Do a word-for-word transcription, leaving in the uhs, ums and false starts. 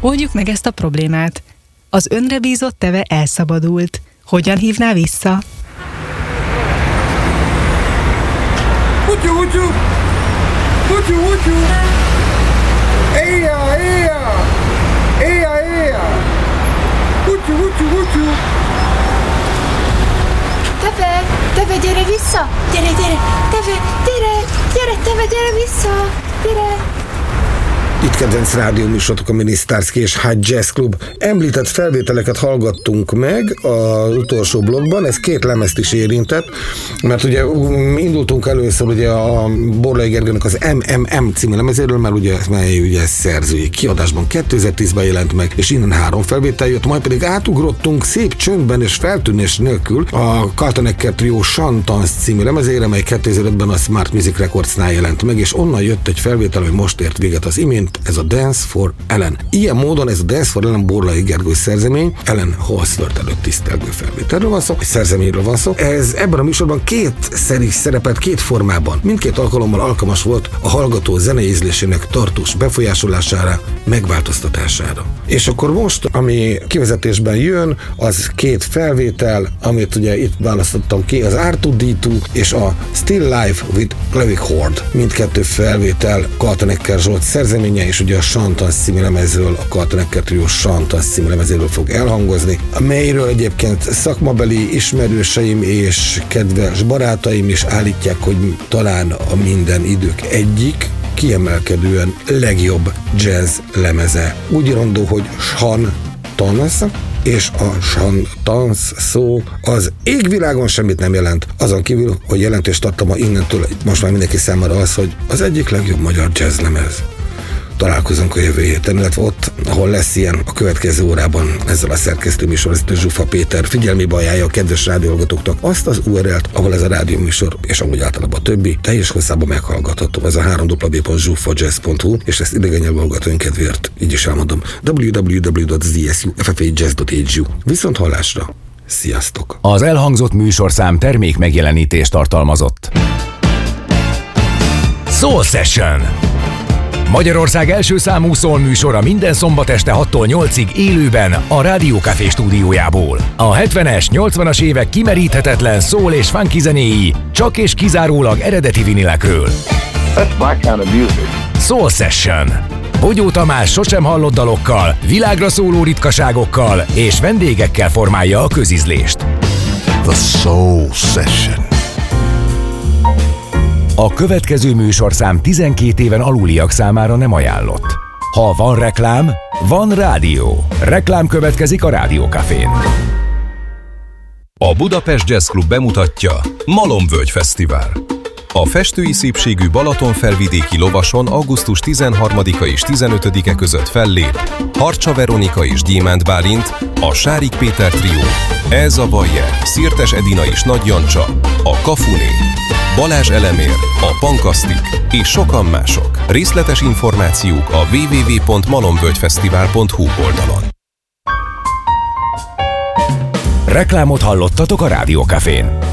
Oldjuk meg ezt a problémát. Az önre bízott teve elszabadult. Hogyan hívná vissza? Utyu, utyu! Utyu, utyu! Éjjá, éjjá! Éjjá, éjjá! Utyu, utyu, utyu! Teve, Teve, gyere vissza! Gyere, gyere! Teve, gyere! Gyere, Teve, gyere vissza! Gyere! Itt kedvenc rádióműsorotok a Minisztárszki és High Jazz Club. Említett felvételeket hallgattunk meg az utolsó blogban, ez két lemezt is érintett, mert ugye indultunk először ugye a Borlai Gergőnek az em em em című lemezéről, mert ugye, mely ugye szerzői kiadásban kétezer-tízben jelent meg, és innen három felvétel jött, majd pedig átugrottunk szép csöndben és feltűnés nélkül a Kaltenecker Trio Chantance című lemezére, mely kétezer-ötben a Smart Music Recordsnál jelent meg, és onnan jött egy felvétel, hogy most ért véget az imént, ez a Dance for Ellen. Ilyen módon ez a Dance for Ellen Borlai Gergő szerzemény, Ellen Holsworth előtt tisztelgő felvételről van szó, egy szerzeményről van szó. Ez ebben a műsorban kétszer is szerepelt, két formában. Mindkét alkalommal alkalmas volt a hallgató zenei ízlésének tartós befolyásolására, megváltoztatására. És akkor most, ami kivezetésben jön, az két felvétel, amit ugye itt választottam ki, az R kettő D kettő és a Still Life with Clavichord. Mindkettő felvétel Kaltenecker Zsolt szerzeménye, és ugye a Chantance című lemezről, a Kaltenecker Trio Chantance című lemezéről fog elhangozni, amelyről egyébként szakmabeli ismerőseim és kedves barátaim is állítják, hogy talán a minden idők egyik kiemelkedően legjobb jazz lemeze. Úgy írandó, hogy Chantance, és a Chantance szó az égvilágon semmit nem jelent, azon kívül, hogy jelentést adtam a innentől most már mindenki számára az, hogy az egyik legjobb magyar jazz lemez. Találkozunk a jövő héten, illetve ott, ahol lesz ilyen a következő órában ezzel a szerkesztő műsorvezető Zsufa Péter figyelmébe ajánlja a kedves rádióhallgatóknak azt az u er el-t, ahol ez a rádióműsor, és amúgy általában a többi, teljes hosszában meghallgatható. Ez a három w w w pont zsufa jazz pont hu, és ezt idegen nyelvű hallgatóink kedvéért így is elmondom. w w w pont z s u f f a jazz pont h u. Viszont hallásra! Sziasztok! Az elhangzott műsorszám termék megjelenítést tartalmazott. Soul Session. Magyarország első számú szól műsora minden szombat este hattól nyolcig élőben a Rádió Café stúdiójából. A hetvenes, nyolcvanas évek kimeríthetetlen szól és funky zenéi csak és kizárólag eredeti vinilekről. That's my kind of music. Soul Session. Bogyó Tamás sosem hallott dalokkal, világra szóló ritkaságokkal és vendégekkel formálja a közízlést. The Soul Session. A következő műsorszám tizenkét éven aluliak számára nem ajánlott. Ha van reklám, van rádió. Reklám következik a Rádió Cafén. A Budapest Jazz Club bemutatja Malomvölgy Fesztivál. A festői szépségű Balatonfelvidéki lovason augusztus tizenharmadika és tizenötödike között fellép Harcsa Veronika és Gyémánt Bálint, a Sárik Péter Trió, Elza Bayer, Szirtes Edina és Nagy Jancsa, a Kafuné, Balázs Elemér, a Pankasztik és sokan mások. Részletes információk a w w w pont malomvölgyfesztivál pont hu oldalon. Reklámot hallottatok a Rádió Cafén.